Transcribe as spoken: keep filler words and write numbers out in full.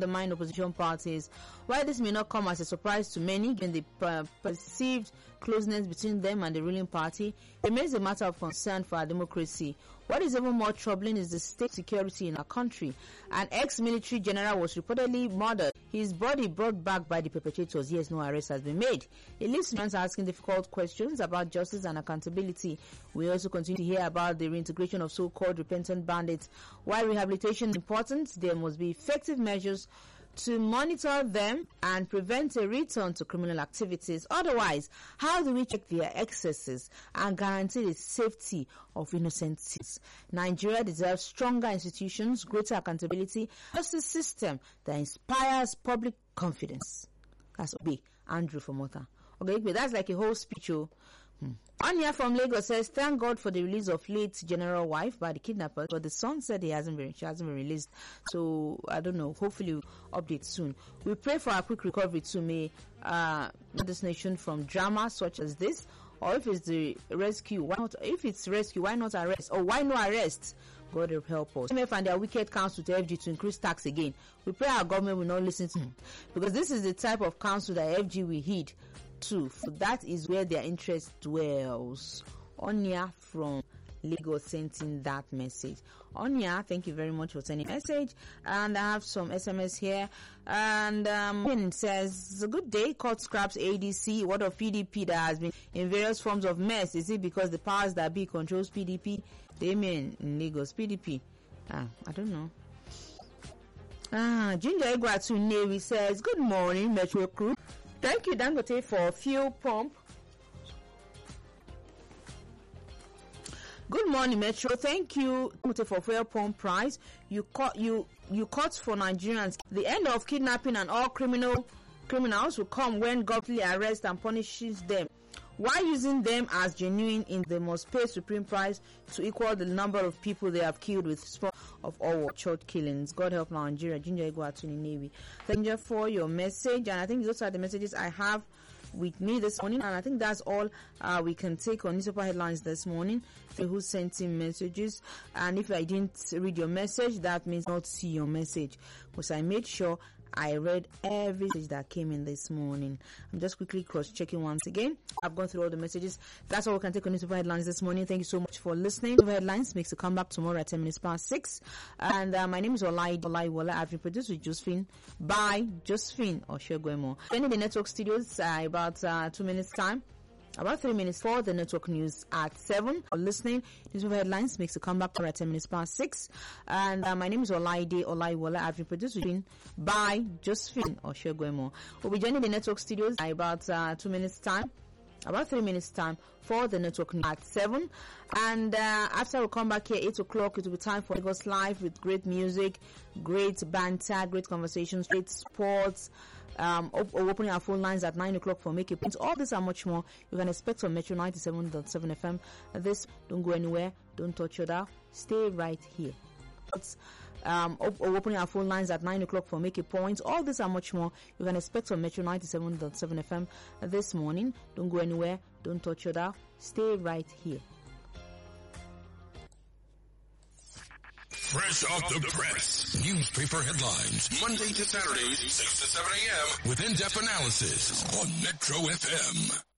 undermine opposition parties. While this may not come as a surprise to many, given the uh, perceived closeness between them and the ruling party, it remains a matter of concern for our democracy. What is even more troubling is the state security in our country. An ex-military general was reportedly murdered. His body brought back by the perpetrators, yet no arrest has been made. It leaves Nigerians asking difficult questions about justice and accountability. We also continue to hear about the reintegration of so-called repentant bandits. While rehabilitation is important, there must be effective measures to monitor them and prevent a return to criminal activities. Otherwise, how do we check their excesses and guarantee the safety of innocent citizens? Nigeria deserves stronger institutions, greater accountability, justice system that inspires public confidence. That's Obi Andrew from Mota. Okay, that's like a whole speech. Oh. Hmm. Anya from Lagos says, thank God for the release of late general wife by the kidnappers, but the son said he hasn't been, she hasn't been released. So, I don't know. Hopefully, we'll update soon. We pray for a quick recovery to may uh, this nation from drama such as this. Or if it's the rescue, why not? If it's rescue, why not arrest? Or why no arrest? God will help us. M F and their wicked counsel to F G to increase tax again. We pray our government will not listen to him. Because this is the type of counsel that F G will heed to. So that is where their interest dwells. Onya from Lagos sent in that message. Onya, thank you very much for sending a message. And I have some S M S here. And um, it says, good day, court scraps A D C. What of P D P that has been in various forms of mess? Is it because the powers that be controls P D P? They mean in Lagos, P D P. Ah, I don't know. Ah, Ginger Egwatu Navy says, good morning, Metro Crew. Thank you, Dangote, for fuel pump. Good morning, Metro. Thank you, Dangote, for fuel pump price. You cut you you cut for Nigerians. The end of kidnapping and all criminal criminals will come when government arrests and punishes them. Why using them as genuine in they must pay supreme price to equal the number of people they have killed with sport of all child killings. God help Nigeria. Ginger Egwatuni Navy. Thank you for your message, and I think those are the messages I have with me this morning, and I think that's all uh, we can take on newspaper headlines this morning. Who sent in messages, and if I didn't read your message, that means not see your message, because I made sure I read every message that came in this morning. I'm just quickly cross-checking once again. I've gone through all the messages. That's all we can take on newspaper headlines this morning. Thank you so much for listening. Newspaper headlines makes a comeback tomorrow at ten minutes past six. And uh, my name is Olai Olaiwola. I've been produced with Josephine by Josephine Oshegwemo. Joining the network studios uh, about uh, two minutes time. About three minutes for the network news at seven. For listening, newspaper headlines makes a comeback at ten minutes past six. And uh, my name is Olaide Olaiwola. I've been produced by Josephine Oshegwemo. We'll be joining the network studios at about uh, two minutes time. About three minutes time for the network news at seven. And uh, after we come back here, eight o'clock, it will be time for Lagos Live with great music, great banter, great conversations, great sports. Um, op- opening our phone lines at nine o'clock for Make a Point. All this and much more you can expect from Metro ninety-seven point seven F M. This, don't go anywhere, don't touch your dial, stay right here. Um, op- opening our phone lines at nine o'clock for Make a Point. All this and much more you can expect from Metro ninety-seven point seven F M this morning. Don't go anywhere, don't touch your dial, stay right here. Fresh off the press. Newspaper headlines. Monday to Saturday, six to seven a.m. with in-depth analysis on Metro F M.